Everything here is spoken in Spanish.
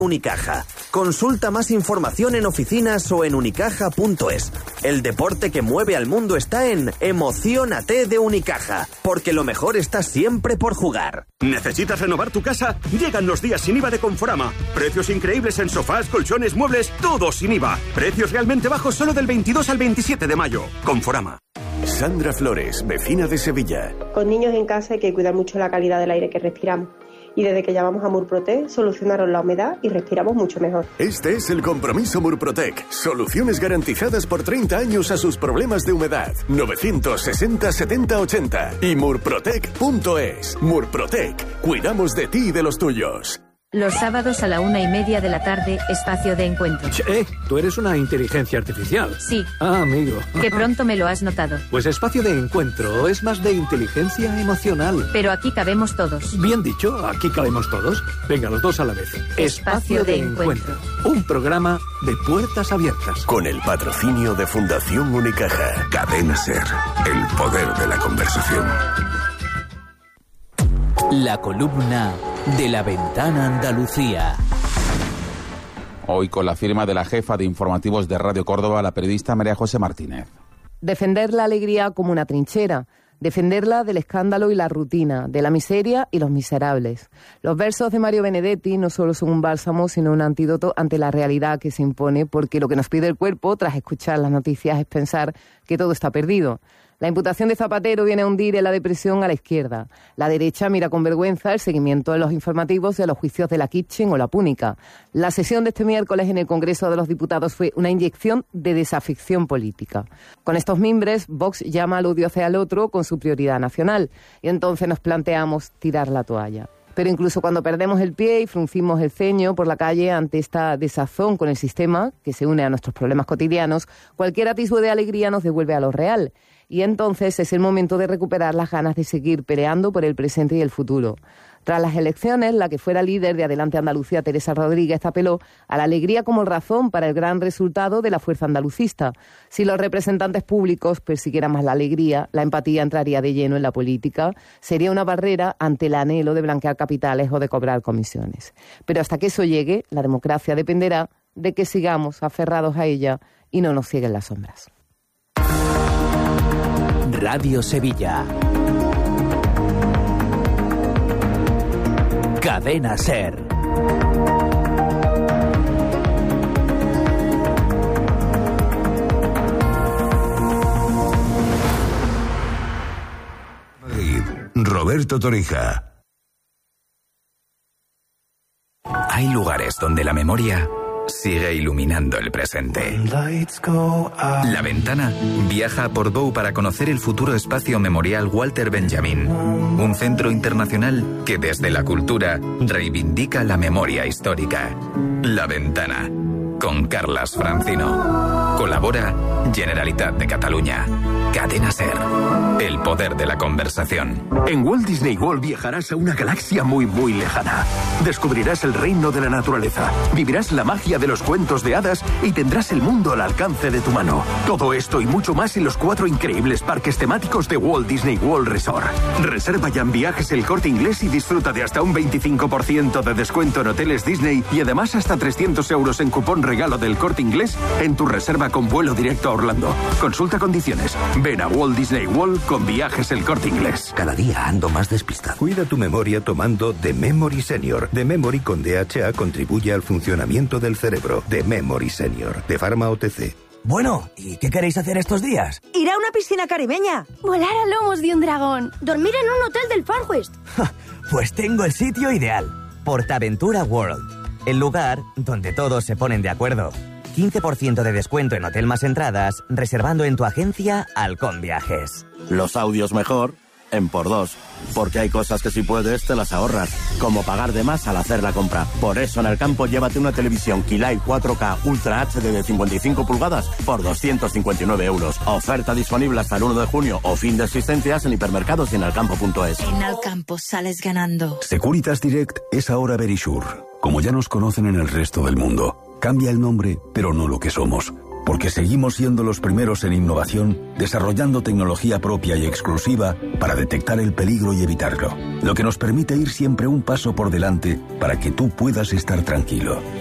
Unicaja. Consulta más información en oficinas o en unicaja.es. El deporte que mueve al mundo está en Emociónate de Unicaja, porque lo mejor está siempre por jugar. ¿Necesitas renovar tu casa? Llegan los días sin IVA de Conforama. Precios increíbles en sofás, colchones, muebles, todo sin IVA. Precios realmente bajos solo del 22 al 27 de mayo. Conforama. Sandra Flores, vecina de Sevilla. Con niños en casa hay que cuidar mucho la calidad del aire que respiramos. Y desde que llamamos a Murprotec, solucionaron la humedad y respiramos mucho mejor. Este es el compromiso Murprotec. Soluciones garantizadas por 30 años a sus problemas de humedad. 960 70 80 y murprotec.es. Murprotec. Cuidamos de ti y de los tuyos. Los sábados a la 1:30 de la tarde, espacio de encuentro. Tú eres una inteligencia artificial. Sí. Ah, amigo. Que pronto me lo has notado. Pues espacio de encuentro es más de inteligencia emocional. Pero aquí cabemos todos. Bien dicho, aquí cabemos todos. Venga, los dos a la vez. Espacio de encuentro. Un programa de puertas abiertas. Con el patrocinio de Fundación Unicaja. Cadena SER, el poder de la conversación. La columna de La Ventana Andalucía. Hoy con la firma de la jefa de informativos de Radio Córdoba, la periodista María José Martínez. Defender la alegría como una trinchera. Defenderla del escándalo y la rutina, de la miseria y los miserables. Los versos de Mario Benedetti no solo son un bálsamo, sino un antídoto ante la realidad que se impone, porque lo que nos pide el cuerpo, tras escuchar las noticias, es pensar que todo está perdido. La imputación de Zapatero viene a hundir en la depresión a la izquierda. La derecha mira con vergüenza el seguimiento de los informativos de los juicios de la Kitchen o la Púnica. La sesión de este miércoles en el Congreso de los Diputados fue una inyección de desafección política. Con estos mimbres, Vox llama al odio hacia el otro con su prioridad nacional. Y entonces nos planteamos tirar la toalla. Pero incluso cuando perdemos el pie y fruncimos el ceño por la calle ante esta desazón con el sistema, que se une a nuestros problemas cotidianos, cualquier atisbo de alegría nos devuelve a lo real. Y entonces es el momento de recuperar las ganas de seguir peleando por el presente y el futuro. Tras las elecciones, la que fuera líder de Adelante Andalucía, Teresa Rodríguez, apeló a la alegría como razón para el gran resultado de la fuerza andalucista. Si los representantes públicos persiguieran más la alegría, la empatía entraría de lleno en la política, sería una barrera ante el anhelo de blanquear capitales o de cobrar comisiones. Pero hasta que eso llegue, la democracia dependerá de que sigamos aferrados a ella y no nos cieguen las sombras. Radio Sevilla. Cadena SER. Roberto Torija. Hay lugares donde la memoria sigue iluminando el presente. La Ventana viaja a Portbou para conocer el futuro espacio memorial Walter Benjamin, un centro internacional que desde la cultura reivindica la memoria histórica. La Ventana, con Carlas Francino. Colabora Generalitat de Cataluña. Cadena SER, el poder de la conversación. En Walt Disney World viajarás a una galaxia muy, muy lejana. Descubrirás el reino de la naturaleza, vivirás la magia de los cuentos de hadas y tendrás el mundo al alcance de tu mano. Todo esto y mucho más en los 4 increíbles parques temáticos de Walt Disney World Resort. Reserva ya en Viajes El Corte Inglés y disfruta de hasta un 25% de descuento en hoteles Disney y además hasta 300 euros en cupón regalo del Corte Inglés en tu reserva con vuelo directo a Orlando. Consulta condiciones. Ven a Walt Disney World con Viajes El Corte Inglés. Cada día ando más despistado. Cuida tu memoria tomando The Memory Senior. The Memory con DHA contribuye al funcionamiento del cerebro. The Memory Senior, de Pharma OTC. Bueno, ¿y qué queréis hacer estos días? Ir a una piscina caribeña. Volar a lomos de un dragón. Dormir en un hotel del Far West. Pues tengo el sitio ideal. Portaventura World. El lugar donde todos se ponen de acuerdo. 15% de descuento en hotel más entradas, reservando en tu agencia Halcón Viajes. Los audios mejor en por 2, porque hay cosas que si puedes te las ahorras, como pagar de más al hacer la compra. Por eso en el campo llévate una televisión Kilai 4K Ultra HD de 55 pulgadas por 259 euros. Oferta disponible hasta el 1 de junio o fin de existencias en hipermercados y en alcampo.es. En Alcampo sales ganando. Securitas Direct es ahora Verisure, como ya nos conocen en el resto del mundo. Cambia el nombre, pero no lo que somos. Porque seguimos siendo los primeros en innovación, desarrollando tecnología propia y exclusiva para detectar el peligro y evitarlo. Lo que nos permite ir siempre un paso por delante para que tú puedas estar tranquilo.